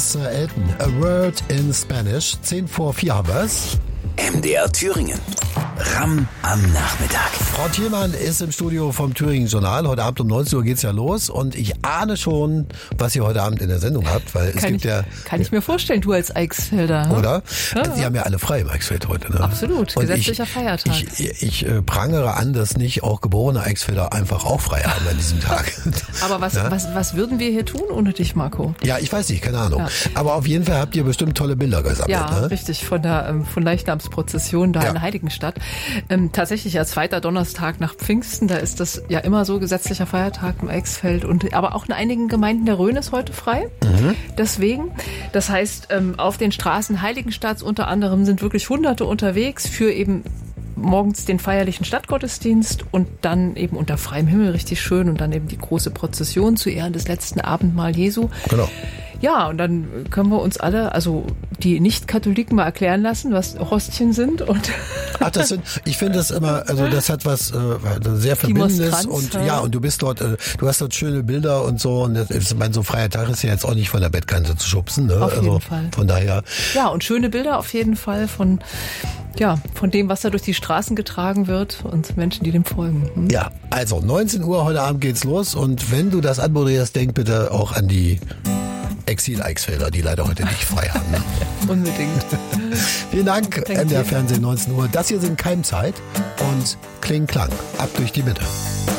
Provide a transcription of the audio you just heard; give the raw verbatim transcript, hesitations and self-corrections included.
Sir Elton. A Word in Spanish. Zehn vor vier haben wir's. M D R Thüringen. Ram am Nachmittag. Frau Thielmann ist im Studio vom Thüringen Journal. Heute Abend um neunzehn Uhr geht's ja los und ich ahne schon, was ihr heute Abend in der Sendung habt, weil es kann gibt ich, ja... Kann ich mir vorstellen, du als Eichsfelder. Hm? Oder? Ja. Sie haben ja alle frei im Eichsfeld heute. Ne? Absolut, und gesetzlicher ich, Feiertag. Ich, ich, ich äh, prangere an, dass nicht auch geborene Eichsfelder einfach auch frei haben an diesem Tag. Aber was, ja? was, was würden wir hier tun ohne dich, Marco? Ja, ich weiß nicht, keine Ahnung. Ja. Aber auf jeden Fall habt ihr bestimmt tolle Bilder gesammelt. Ja, ne? richtig, von der ähm, von Leichnamsprozession da Ja. in Heiligenstadt. Ähm, tatsächlich als zweiter Donnerstag nach Pfingsten, da ist das ja immer so gesetzlicher Feiertag im Eichsfeld und aber auch in einigen Gemeinden der Rhön ist heute frei. Mhm. Deswegen, das heißt, ähm, auf den Straßen Heiligenstadts unter anderem sind wirklich Hunderte unterwegs für eben morgens den feierlichen Stadtgottesdienst und dann eben unter freiem Himmel richtig schön und dann eben die große Prozession zu Ehren des letzten Abendmahl Jesu. Genau. Ja, und dann können wir uns alle, also die Nicht-Katholiken mal erklären lassen, was Hostien sind. Und Ach, das sind, ich finde das immer, also das hat was äh, sehr Verbindendes Monstranz, und ja. ja, und du bist dort, äh, du hast dort schöne Bilder und so und das, ich meine, so freier Tag ist ja jetzt auch nicht von der Bettkante zu schubsen, ne? Auf jeden also, Fall. Von daher. Ja, und schöne Bilder auf jeden Fall von, ja, von dem, was da durch die Straßen getragen wird und Menschen, die dem folgen. Hm? Ja, also neunzehn Uhr heute Abend geht's los und wenn du das anmoderierst, denk bitte auch an die Exil-Eichsfelder, die leider heute nicht frei haben. Ne? Unbedingt. Vielen Dank, Danke M D R dir. Fernsehen neunzehn Uhr. Das hier sind Keimzeit und Kling Klang. Ab durch die Mitte.